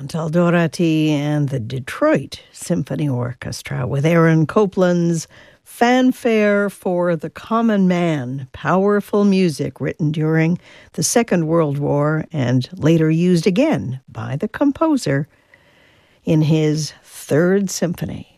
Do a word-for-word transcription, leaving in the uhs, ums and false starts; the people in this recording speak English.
Aldo Ratti and the Detroit Symphony Orchestra with Aaron Copland's Fanfare for the Common Man, powerful music written during the Second World War and later used again by the composer in his Third Symphony.